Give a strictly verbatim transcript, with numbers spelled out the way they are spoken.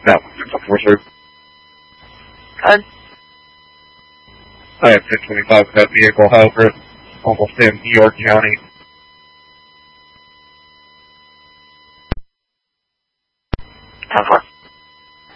That was six oh four, sir. Good. I have ten twenty-five with that vehicle, however, it's almost in New York County. ten four.